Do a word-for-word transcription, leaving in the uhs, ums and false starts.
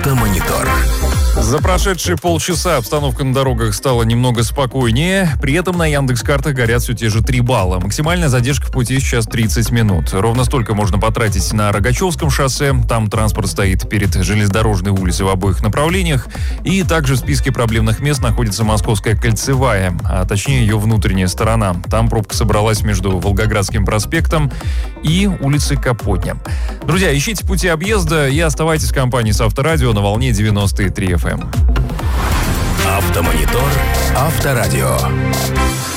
Автомонитор. За прошедшие полчаса обстановка на дорогах стала немного спокойнее. При этом на Яндекс.Картах горят все те же три балла. Максимальная задержка в пути сейчас тридцать минут. Ровно столько можно потратить на Рогачевском шоссе. Там транспорт стоит перед железнодорожной улицей в обоих направлениях. И также в списке проблемных мест находится Московская кольцевая, а точнее ее внутренняя сторона. Там пробка собралась между Волгоградским проспектом и улицей Капотня. Друзья, ищите пути объезда и оставайтесь в компании с Авторадио на волне девяносто и три эф эм. Автомонитор. Авторадио.